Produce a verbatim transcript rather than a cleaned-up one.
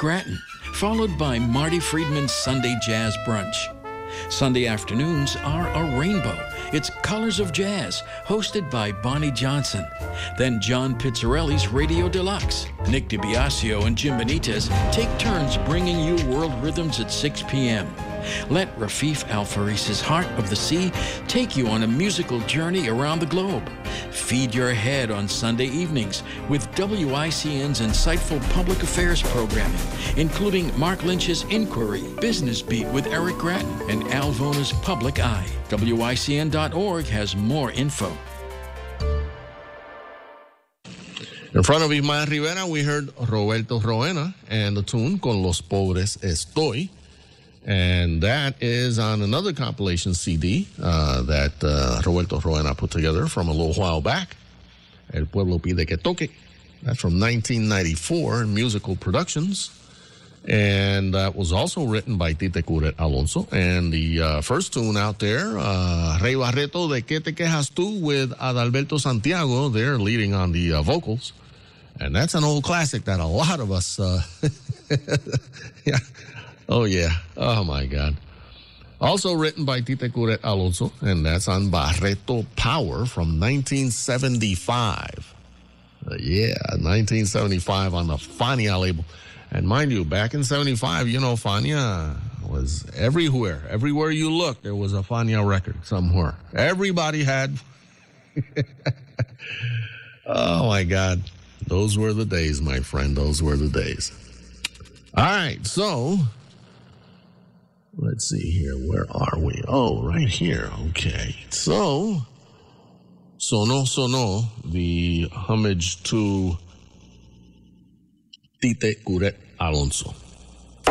Gratton, followed by Marty Friedman's Sunday Jazz Brunch. Sunday afternoons are a rainbow. It's Colors of Jazz, hosted by Bonnie Johnson. Then John Pizzarelli's Radio Deluxe. Nick DiBiasio and Jim Benitez take turns bringing you world rhythms at six p.m. Let Rafif Al-Faris's Heart of the Sea take you on a musical journey around the globe. Feed your head on Sunday evenings with W I C N's insightful public affairs programming, including Mark Lynch's Inquiry, Business Beat with Eric Gratton, and Al Vona's Public Eye. W I C N dot org has more info. In front of Ismael Rivera, we heard Roberto Roena and the tune Con los Pobres Estoy. And that is on another compilation C D uh, that uh, Roberto Roena put together from a little while back. El Pueblo Pide Que Toque. That's from nineteen ninety-four, Musical Productions. And that was also written by Tite Curet Alonso. And the uh, first tune out there, uh, Rey Barreto de Que Te Quejas Tú with Adalberto Santiago, they're leading on the uh, vocals. And that's an old classic that a lot of us, uh, yeah. Oh, yeah. Oh, my God. Also written by Tite Curet Alonso, and that's on Barreto Power from nineteen seventy-five. Uh, yeah, nineteen seventy-five on the Fania label. And mind you, back in seventy-five, you know, Fania was everywhere. Everywhere you looked, there was a Fania record somewhere. Everybody had. Oh, my God. Those were the days, my friend. Those were the days. All right, so let's see here. Where are we? Oh, right here. Okay. So, Sono Sono, the homage to Tite Curet Alonso.